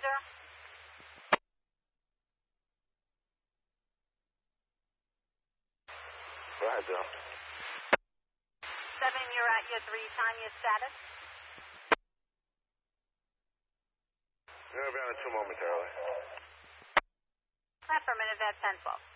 Roger. Go ahead, Bill. 7, you're at your 3. Time your status. You're going to be on it 2 momentarily. Affirmative at 10-12.